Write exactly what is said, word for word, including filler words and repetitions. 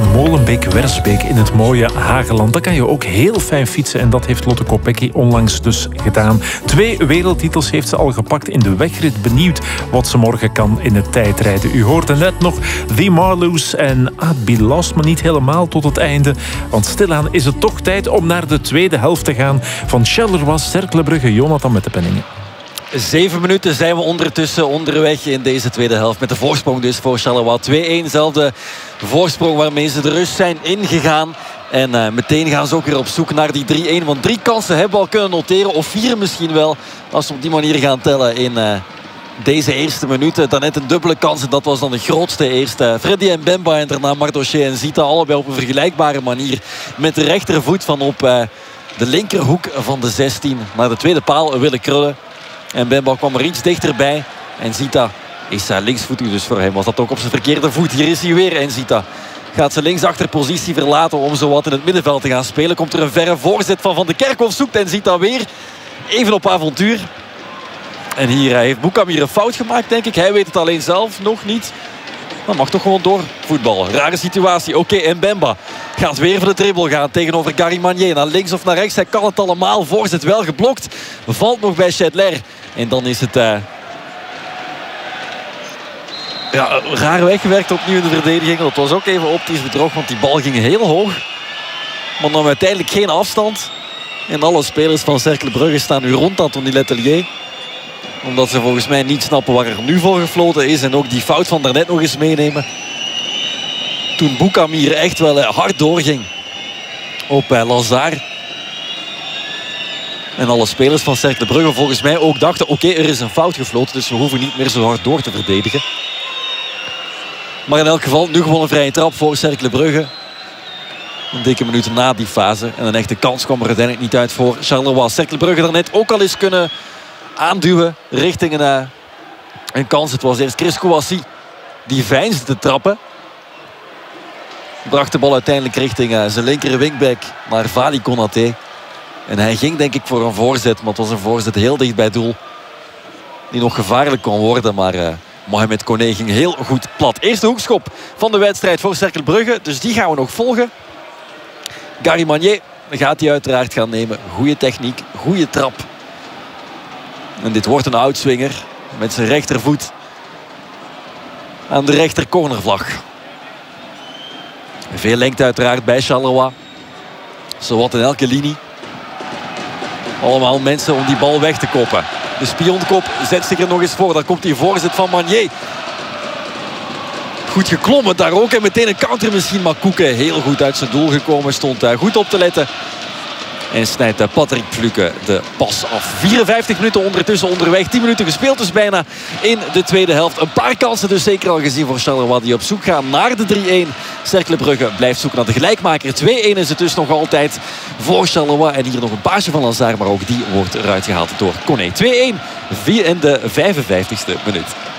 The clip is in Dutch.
Molenbeek-Wersbeek in het mooie Hageland. Daar kan je ook heel fijn fietsen en dat heeft Lotte Kopecky onlangs dus gedaan. Twee wereldtitels heeft ze al gepakt in de wegrit. Benieuwd wat ze morgen kan in het tijdrijden. U hoorde net nog The Marloes en I'd Be Lost, maar niet helemaal tot het einde. Want stilaan is het toch tijd om naar de tweede helft te gaan van Charleroi-Cercle Brugge. Jonathan met de penningen. Zeven minuten zijn we ondertussen onderweg in deze tweede helft. Met de voorsprong dus voor Charleroi. twee-een, zelfde voorsprong waarmee ze de rust zijn ingegaan. En uh, meteen gaan ze ook weer op zoek naar die drie-een. Want drie kansen hebben we al kunnen noteren. Of vier misschien wel. Als we op die manier gaan tellen in uh, deze eerste minuten. Daarnet een dubbele kans. En dat was dan de grootste eerste. Freddy Mbemba en daarna Mardoché en Zita. Allebei op een vergelijkbare manier. Met de rechtervoet van op uh, de linkerhoek van de zestien. Naar de tweede paal willen krullen. En Mbemba kwam er iets dichterbij. En Zita is uh, linksvoetig, dus voor hem was dat ook op zijn verkeerde voet. Hier is hij weer. En Zita gaat zijn linksachterpositie verlaten om zo wat in het middenveld te gaan spelen. Komt er een verre voorzet van Van de Kerkhof. Zoekt en Zita weer even op avontuur. En hier uh, heeft Boukamir een fout gemaakt, denk ik. Hij weet het alleen zelf nog niet. Maar mag toch gewoon door voetballen. Rare situatie. Oké, okay, Mbemba gaat weer voor de dribbel gaan tegenover Gary Magnier. Naar links of naar rechts. Hij kan het allemaal. Voorzet wel geblokt. Valt nog bij Chedler. En dan is het Uh... ja, raar weggewerkt opnieuw in de verdediging. Dat was ook even optisch bedrog. Want die bal ging heel hoog. Maar nam uiteindelijk geen afstand. En alle spelers van Cercle Brugge staan nu rond Anthony Letelier. Omdat ze volgens mij niet snappen waar er nu voor gefloten is. En ook die fout van daarnet nog eens meenemen. Toen Boukamir echt wel hard doorging op Lazare. En alle spelers van Cercle Brugge volgens mij ook dachten... oké, okay, er is een fout gefloten, dus we hoeven niet meer zo hard door te verdedigen. Maar in elk geval nu gewoon een vrije trap voor Cercle Brugge. Een dikke minuut na die fase. En een echte kans kwam er uiteindelijk niet uit voor Charleroi. Cercle Brugge daarnet ook al eens kunnen aanduwen richting een, uh, een kans. Het was eerst Chris Kouassi die veinsde te trappen. Bracht de bal uiteindelijk richting uh, zijn linker wingback naar Fali Konaté. En hij ging denk ik voor een voorzet. Maar het was een voorzet heel dicht bij doel. Die nog gevaarlijk kon worden. Maar uh, Mohamed Koné ging heel goed plat. Eerste hoekschop van de wedstrijd voor Cercle Brugge. Dus die gaan we nog volgen. Gary Magnier gaat hij uiteraard gaan nemen. Goede techniek, goede trap. En dit wordt een oudswinger met zijn rechtervoet aan de rechter cornervlag. Veel lengte uiteraard bij Charleroi. Zowat in elke linie. Allemaal mensen om die bal weg te koppen. De spionkop zet zich er nog eens voor. Daar komt die voorzet van Magnier. Goed geklommen daar ook. En meteen een counter misschien. Maar Koeke heel goed uit zijn doel gekomen. Stond daar goed op te letten. En snijdt Patrick Fluke de pas af. vierenvijftig minuten ondertussen onderweg. tien minuten gespeeld dus bijna in de tweede helft. Een paar kansen dus zeker al gezien voor Charleroi. Die op zoek gaan naar de drie-een. Cercle Brugge blijft zoeken naar de gelijkmaker. twee-een is het dus nog altijd voor Charleroi. En hier nog een paasje van Lazare. Maar ook die wordt eruit gehaald door Koné. twee-een in de vijfenvijftigste minuut.